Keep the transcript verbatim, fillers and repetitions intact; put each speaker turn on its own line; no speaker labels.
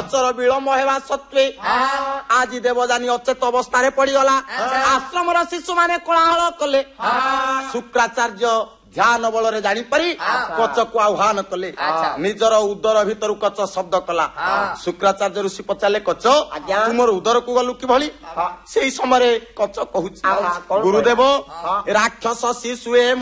କଚର ବିଳମ୍ବ ହେବା ସତ୍ତ୍ୱେ ଆଜି ଦେବଯାନୀ ଅଚେତ ଅବସ୍ଥାରେ ପଡିଗଲା। ଆଶ୍ରମର ଶିଶୁମାନେ କୋଳାହଳ କଲେ। ଶୁକ୍ରାଚାର୍ଯ୍ୟ ଧ୍ୟାନ ବଳରେ ଜାଣିପାରି କଚକୁ ଆହ୍ୱାନ କଲେ। ନିଜର ଉଦର ଭିତରୁ କଚ ଶବ୍ଦ କଲା। ଶୁକ୍ରାଚାର୍ଯ୍ୟ ଋଷି ପଚାରିଲେ, କଚ ତୁମର ଉଦରକୁ ଗଲୁ କିଭଳି? ସେଇ ସମୟରେ କଚ କହୁଛି, ଗୁରୁଦେବ ରାକ୍ଷସ ଶିଶୁଏ